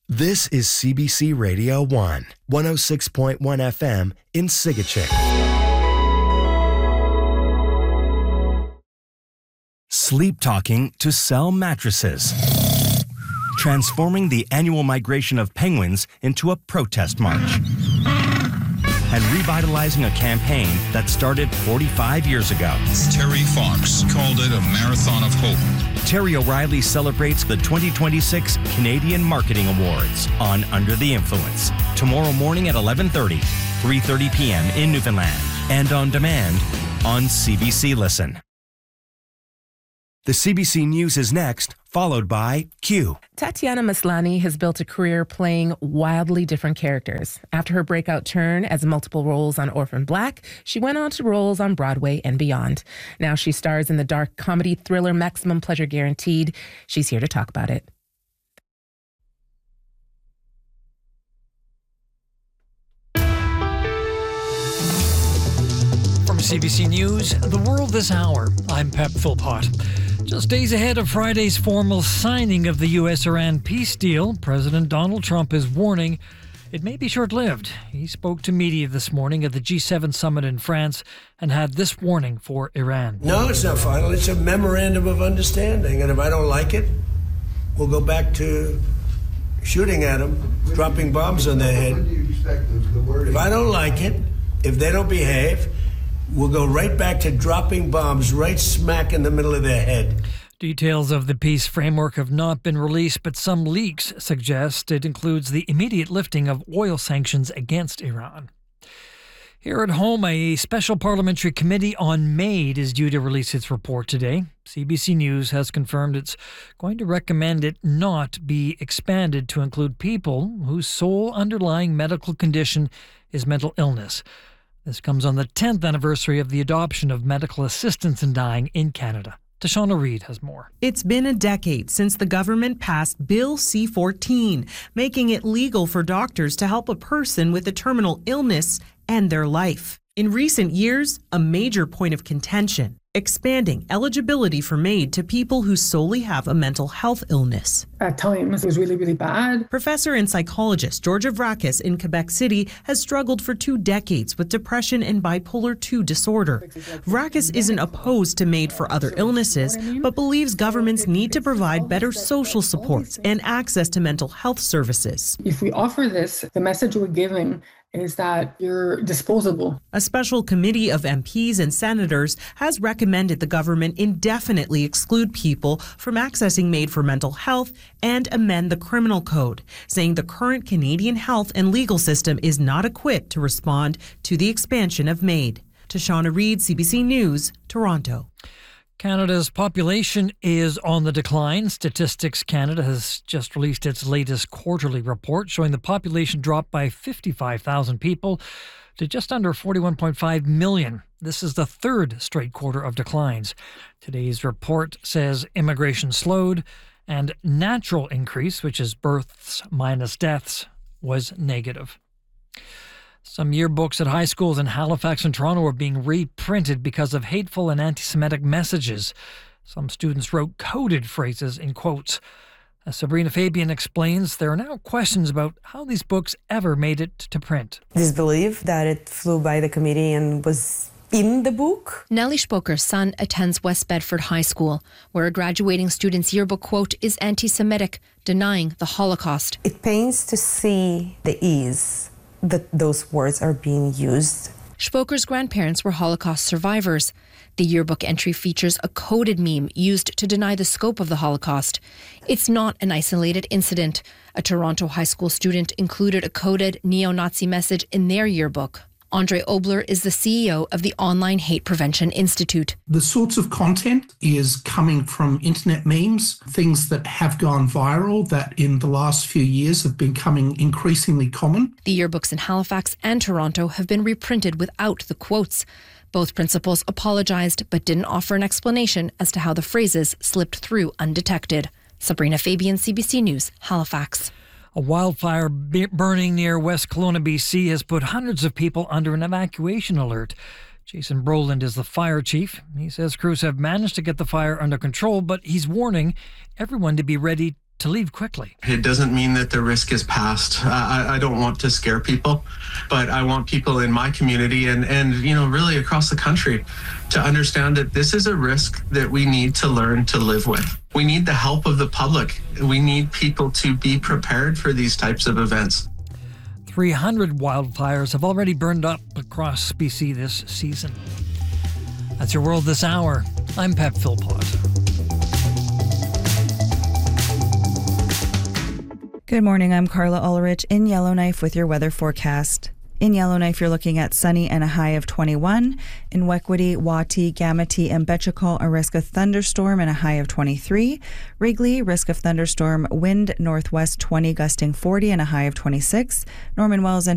This is CBC Radio 1, 106.1 FM in Sigachik. Sleep Talking to sell mattresses. Transforming the annual migration of penguins into a protest march. And revitalizing a campaign that started 45 years ago. Terry Fox called it a marathon of hope. Terry O'Reilly celebrates the 2026 Canadian Marketing Awards on Under the Influence. Tomorrow morning at 11:30, 3:30 p.m. in Newfoundland. And on demand on CBC Listen. The CBC News is next, followed by Q. Tatiana Maslany has built a career playing wildly different characters. After her breakout turn as multiple roles on Orphan Black, she went on to roles on Broadway and beyond. Now she stars in the dark comedy thriller Maximum Pleasure Guaranteed. She's here to talk about it. From CBC News, The World This Hour, I'm Pep Philpott. Just days ahead of Friday's formal signing of the U.S.-Iran peace deal, President Donald Trump is warning it may be short-lived. He spoke to media this morning at the G7 summit in France and had this warning for Iran. No, it's not final. It's a memorandum of understanding. And if I don't like it, we'll go back to shooting at them, dropping bombs on their head. If I don't like it, if they don't behave, we'll go right back to dropping bombs right smack in the middle of their head. Details of the peace framework have not been released, but some leaks suggest it includes the immediate lifting of oil sanctions against Iran. Here at home, a special parliamentary committee on MAID is due to release its report today. CBC News has confirmed it's going to recommend it not be expanded to include people whose sole underlying medical condition is mental illness. This comes on the 10th anniversary of the adoption of medical assistance in dying in Canada. Tashana Reid has more. It's been a decade since the government passed Bill C-14, making it legal for doctors to help a person with a terminal illness end their life. In recent years, a major point of contention, expanding eligibility for MAID to people who solely have a mental health illness. At times, it was really, really bad. Professor and psychologist Georgia Vrakis in Quebec City has struggled for 2 decades with depression and bipolar II disorder. Vrakis isn't opposed to MAID for other illnesses, but believes governments need to provide better social supports and access to mental health services. If we offer this, the message we're giving is that you're disposable. A special committee of MPs and senators has recommended the government indefinitely exclude people from accessing MAID for mental health and amend the criminal code, saying the current Canadian health and legal system is not equipped to respond to the expansion of MAID. Tashana Reid, CBC News, Toronto. Canada's population is on the decline. Statistics Canada has just released its latest quarterly report showing the population dropped by 55,000 people to just under 41.5 million. This is the third straight quarter of declines. Today's report says immigration slowed and natural increase, which is births minus deaths, was negative. Some yearbooks at high schools in Halifax and Toronto are being reprinted because of hateful and anti-Semitic messages. Some students wrote coded phrases in quotes. As Sabrina Fabian explains, there are now questions about how these books ever made it to print. Disbelief that it flew by the committee and was in the book. Nellie Spoker's son attends West Bedford High School, where a graduating student's yearbook quote is anti-Semitic, denying the Holocaust. It pains to see the ease that those words are being used. Spoker's grandparents were Holocaust survivors. The yearbook entry features a coded meme used to deny the scope of the Holocaust. It's not an isolated incident. A Toronto high school student included a coded neo-Nazi message in their yearbook. Andre Obler is the CEO of the Online Hate Prevention Institute. The sorts of content is coming from internet memes, things that have gone viral that in the last few years have been becoming increasingly common. The yearbooks in Halifax and Toronto have been reprinted without the quotes. Both principals apologized but didn't offer an explanation as to how the phrases slipped through undetected. Sabrina Fabian, CBC News, Halifax. A wildfire burning near West Kelowna, BC has put hundreds of people under an evacuation alert. Jason Brolin is the fire chief. He says crews have managed to get the fire under control, but he's warning everyone to be ready to leave quickly. It doesn't mean that the risk is past. I don't want to scare people, but I want people in my community and really across the country to understand that this is a risk that we need to learn to live with. We need the help of the public. We need people to be prepared for these types of events. 300 wildfires have already burned up across BC this season. That's your World This Hour. I'm Pep Philpott. Good morning, I'm Carla Ulrich in Yellowknife with your weather forecast. In Yellowknife, you're looking at sunny and a high of 21. In Wequity, Wati, Gamity, and Betchakol, a risk of thunderstorm and a high of 23. Wrigley, risk of thunderstorm, wind northwest 20, gusting 40 and a high of 26. Norman Wells and